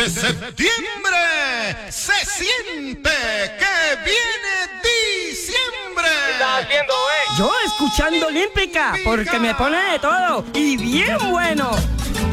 de septiembre se siente que viene diciembre. ¿Qué estás haciendo, Yo escuchando Olímpica, porque me pone de todo y bien bueno.